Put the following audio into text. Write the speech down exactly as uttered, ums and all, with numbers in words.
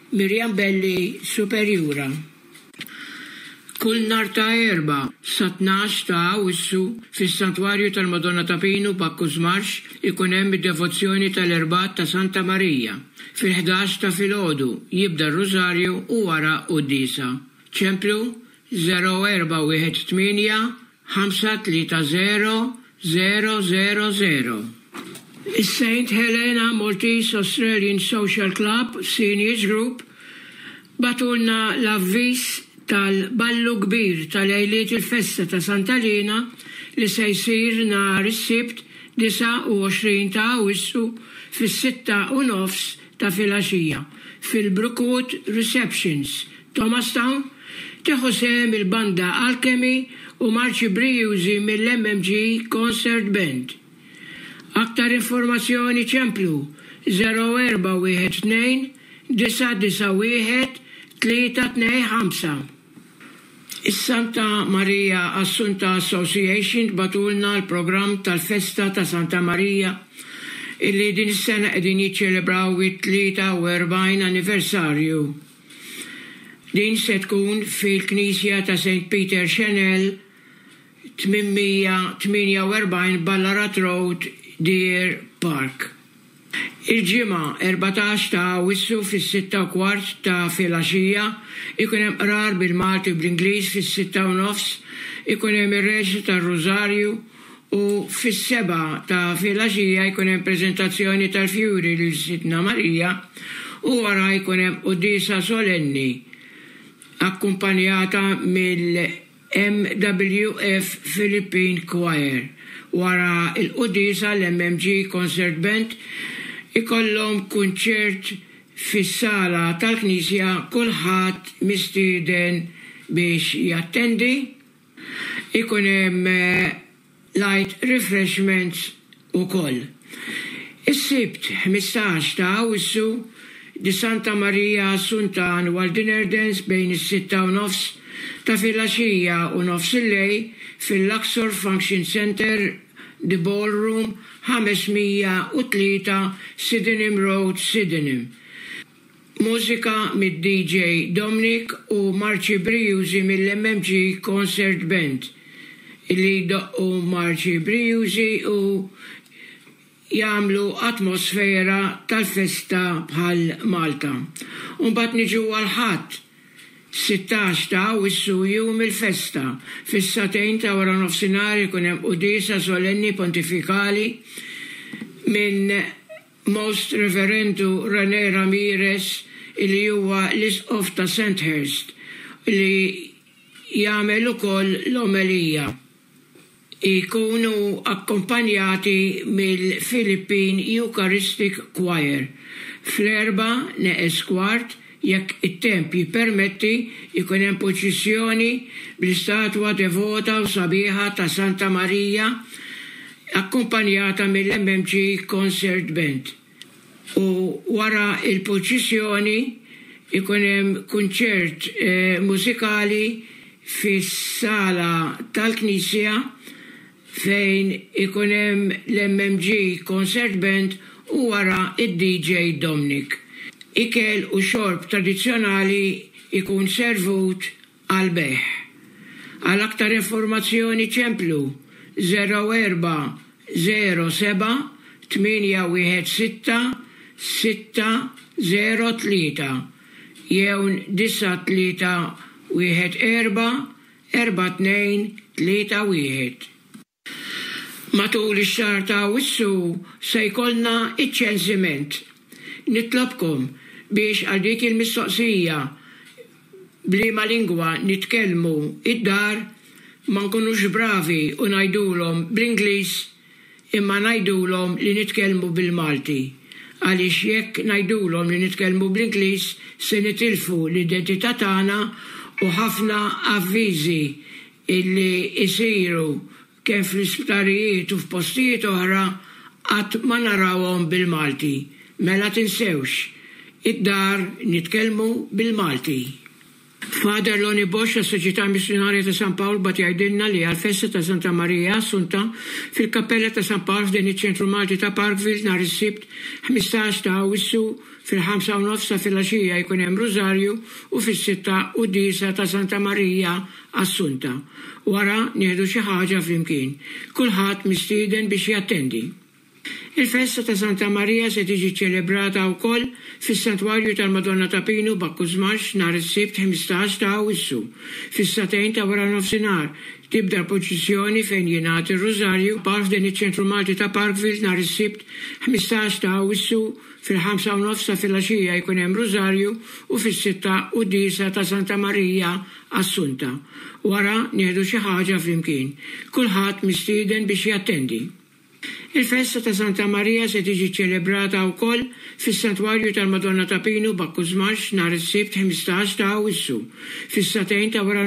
Miriam Belli, Superjura. Kull nar ta' erba sa tnax ta' Awwissu fis-Santwarju tal-Madonna ta' Pinu b'Akkuż Marx ikun hemm id-devozzjoni tal-Erbat ta' Santa Marija. Fil-ħdax ta' filgħodu jibda r-Rużarju u wara qudiesa. Ċemplu zero erba' wieħed tmien ħamsa tlieta zero zero zero zero. Is-Saint Helena Maltese Australian Social Club Seniors Group batulna l-avviż tal-ballu kbir tal-għajliet il-festa ta' Santa Lina li se jsir nhar is-Sibt disa' u għoxrin ta' Awwissu fis-sitta u nofs ta' filgħaxija fil-Brookwood Receptions, Thomastown, tieħu sehem il-banda Alchemy u Marci Briusi mill-M M G Concert Band. Aktar informazzjoni ċemplu zero erba' wieħed tnejn disa' disa' wieħed tlieta tnejn ħamsa. Is-Santa Maria Assunta Association batulna l-programm tal-festa ta' Santa Maria illi din is-sena qegħdin jiċċelebraw it-tlieta u erbgħin anniversarju. Din se tkun fil-Knisja ta' Saint Peter Chanel tminmija tminja u erbgħin Ballarat Road, Deer Park. Il-ġimgħa erbatax ta' Awwissu fis-sitta u kwart ta' filgħaxija ikun hemm qrar bil-Malti u bl-Ingliż fis-sitta u nofs, ikun hemm ir-Reġġ tar-Rużarju u fis-seba' ta' filgħaxija jkun hemm preżentazzjoni tal-fjuri lil Sidna Marija u wara jkun hemm qudiesa solenni akkumpanjata mill-M W F Philippine Choir. Wara il-qudiesa l-M M G Concert Band ikollhom kunċert fis-sala tal-Knisja kulħadd mistieden biex jattendi. Ikun hemm light refreshments ukoll. Is-Sibt ħmistax ta' Awwissu di Santa Maria Assunta Annual Dinner Dance bejn is-sitta u nofs ta' filgħaxija u nofs il-lej fil-Luxor Function Center, The Ballroom, ħamesmija u tlieta Sydenham Road, Sydenham. Mużika mid-D J Dominic u Marci Briusi mill-M M G Concert Band illi doqqu Marci Briusi u jagħmlu atmosfera tal-festa bħal Malta. U mbagħad niġu għal ħadd sittax ta' Awwissu jum il-festa. Fis-satejn ta' wara nofsinhar ikun hemm qudiesa solenni pontifikali minn Most Reverendu René Ramirez illi huwa l-Isqof ta' Sandhurst li jagħmel ukoll l-omelija. Ikunu akkompanjati mill-Philippine Eucharistic Choir. Fl-erba' neqes kwart jekk it-temp jippermetti ikun hemm proċessjoni bl-istatwa devota u sabiħa ta' Santa Marija akkumpanjata mill-M M G Concert Band. U wara il-proċessjoni ikun hemm kunċert eh, mużikali fis-sala tal-Knisja fejn ikun hemm l-M M G Concert Band u wara id-D J Dominic. Ikel u xorb tradizzjonali ikun servut għal beħ. Għal aktar informazzjoni ċemplu zero erba' zero seba' tminja wieħed sitta sitta zero tlieta jew disa' tlieta wieħed erba' erba' tnejn tlieta wieħed. Matul ix-xahar ta' Awwissu se jkollna iċ-ċensiment. Nitlobkom biex għal dik il-mistoqsija bliema lingwa nitkellmu id-dar ma nkunux bravi u ngħidulhom bl-Ingliż imma ngħidulhom li nitkellmu bil-Malti. Għaliex jekk ngħidulhom li nitkellmu bl-Ingliż se nitilfu l-identità tagħna u ħafna avviżi illi jsiru kemm fl-isptarijiet u f'postijiet oħra qatt ma narawhom bil-Malti. Mela tinsewx, id-dar nitkellmu bil-Malti. Father Loni Bosch, Soċjetà Missjonarja ta' San Pawl, bat jgħidilna li għal-festa ta' Santa Marija Assunta fil-Kappella ta' San Pawl f'din iċ-ċentru Malti ta' Parkville nhar is-Sibt ħmistax ta' Awwissu fil-ħamsa u nofsa fil-għaxija jkun hemm Rużarju u fis-sitta qudiesa ta' Santa Marija Assunta. Wara nieħdu xi ħaġa flimkien. Kulħadd mistieden biex jattendi. Il-festa ta' Santa Marija se tiġi ċelebrata wkoll fis-Santwarju tal-Madonna ta' Pinu b'Akkużmarx nhar is-Sibt ħmistax ta' Awwissu. Fis-satejn ta' wara nofsinhar tibda l-proċessjoni fejn jingħati r-Rużarju parf din iċ-ċentru Malti ta' Parkville nhar is-Sibt ħmistax ta' Awwissu fil-ħamsa u nofsa fil-għaxija jkun hemm Rużarju u fis-sitta qudiesa ta' Santa Marija Assunta. Wara nieħdu xi ħaġa flimkien. Kulħadd mistieden biex jattendi. Il-festa ta' Santa Marija se tiġi ċelebrata wkoll fis-Santwarju tal-Madonna ta' Pinu b'Akkużmarx nhar is-Sibt ħmistax ta' Awwissu. Fis-satejn ta' wara